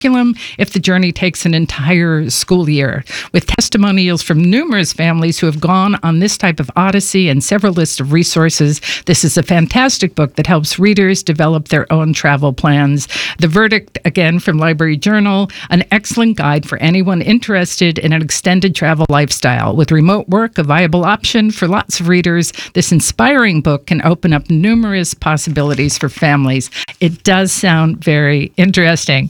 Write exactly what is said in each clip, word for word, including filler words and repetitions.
curriculum if the journey takes an entire school year. With testimonials from numerous families who have gone on this type of odyssey and several lists of resources, this is a fantastic book that helps readers develop their own travel plans. The Verdict, again, from Library Journal, an excellent guide for anyone interested in an extended travel lifestyle. With remote work a viable option for lots of readers, this inspiring book can open up numerous possibilities for families. It does sound very interesting.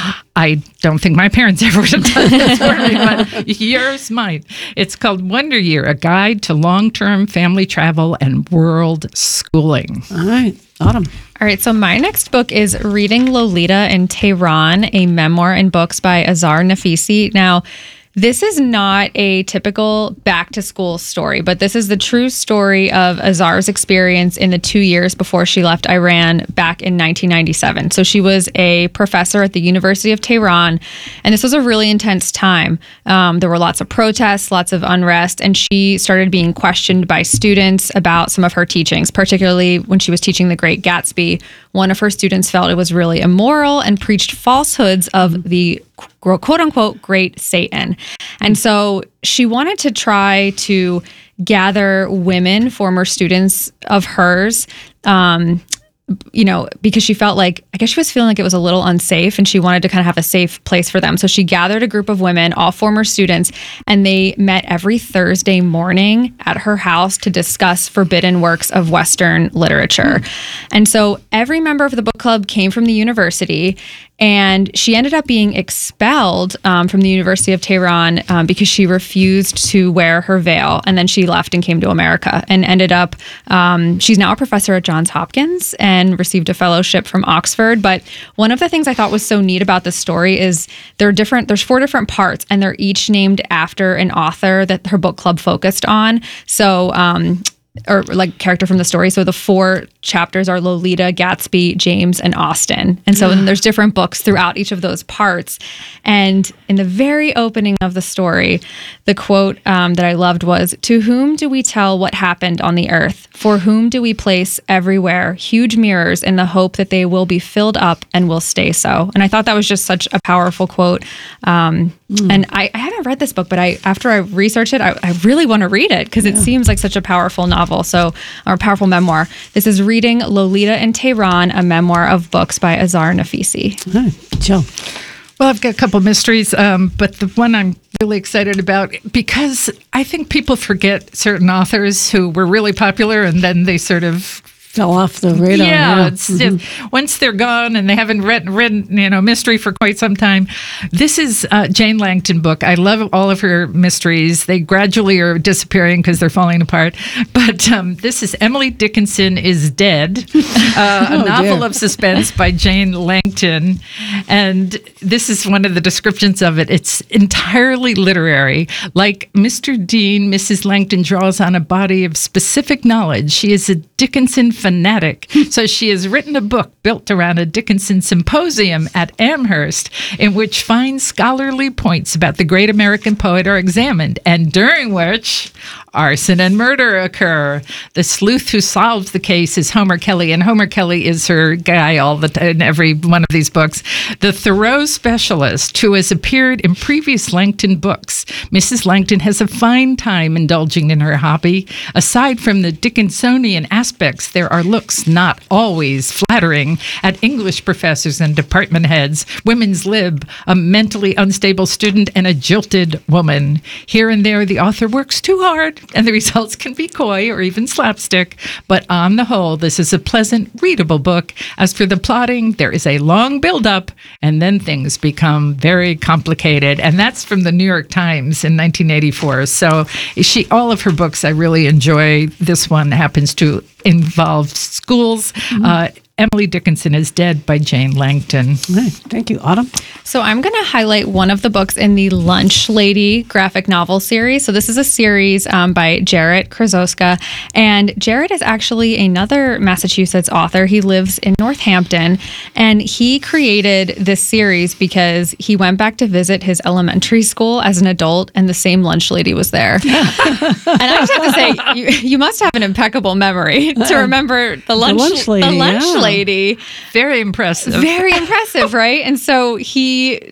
I don't think my parents ever would have done this for me, but yours might. It's called Wonder Year, a guide to long-term family travel and world schooling. All right, Autumn. All right, so my next book is Reading Lolita in Tehran, a memoir and books by Azar Nafisi. Now, this is not a typical back-to-school story, but this is the true story of Azar's experience in the two years before she left Iran back in nineteen ninety-seven. So she was a professor at the University of Tehran, and this was a really intense time. Um, there were lots of protests, lots of unrest, and she started being questioned by students about some of her teachings, particularly when she was teaching The Great Gatsby. One of her students felt it was really immoral and preached falsehoods of the quote unquote great Satan. And so she wanted to try to gather women, former students of hers, um, you know, because she felt like, I guess she was feeling like it was a little unsafe and she wanted to kind of have a safe place for them. So she gathered a group of women, all former students, and they met every Thursday morning at her house to discuss forbidden works of Western literature. Mm. And so every member of the book club came from the university, and she ended up being expelled um, from the University of Tehran um, because she refused to wear her veil. And then she left and came to America and ended up, um, she's now a professor at Johns Hopkins and received a fellowship from Oxford. But one of the things I thought was so neat about this story is there are different, there's four different parts, and they're each named after an author that her book club focused on. So, um, or like character from the story. So the four chapters are Lolita, Gatsby, James, and Austen. And so then there's different books throughout each of those parts. And in the very opening of the story, the quote um, that I loved was, "To whom do we tell what happened on the earth? For whom do we place everywhere huge mirrors in the hope that they will be filled up and will stay so?" And I thought that was just such a powerful quote. Um, mm. And I, I haven't read this book, but I after I researched it, I, I really want to read it because yeah. it seems like such a powerful novel. So, or powerful memoir. This is Reading Lolita in Tehran, a memoir of books by Azar Nafisi. All right, Jill. Well, I've got a couple mysteries, um, but the one I'm really excited about, because I think people forget certain authors who were really popular and then they sort of fell off the radar. Yeah, yeah. It's, Mm-hmm. it, once they're gone and they haven't read, read you know, mystery for quite some time. This is a Jane Langton book. I love all of her mysteries. They gradually are disappearing because they're falling apart. But um, this is Emily Dickinson is Dead, uh, a oh, novel dear. of suspense by Jane Langton. And this is one of the descriptions of it. It's entirely literary. Like Mister Dean, Missus Langton draws on a body of specific knowledge. She is a Dickinson fanatic. So she has written a book built around a Dickinson symposium at Amherst in which fine scholarly points about the great American poet are examined, and during which arson and murder occur. The sleuth who solves the case is Homer Kelly, and Homer Kelly is her guy all the time in every one of these books. The Thoreau specialist who has appeared in previous Langton books. Missus Langton has a fine time indulging in her hobby. Aside from the Dickinsonian aspects, there are looks not always flattering at English professors and department heads, women's lib, a mentally unstable student, and a jilted woman. Here and there, the author works too hard, and the results can be coy or even slapstick. But on the whole, this is a pleasant, readable book. As for the plotting, there is a long build-up, and then things become very complicated. And that's from the New York Times in nineteen eighty-four. So she, all of her books, I really enjoy. This one happens to involve schools. Mm-hmm. Uh, Emily Dickinson is Dead by Jane Langton. Right. Thank you, Autumn. So I'm going to highlight one of the books in the Lunch Lady graphic novel series. So this is a series um, by Jarrett Krasowska. And Jarrett is actually another Massachusetts author. He lives in Northampton. And he created this series because he went back to visit his elementary school as an adult, and the same lunch lady was there. And I just have to say, you, you must have an impeccable memory to remember the lunch, the lunch lady. The lunch yeah. lady. Very impressive. Very impressive, right? And so he he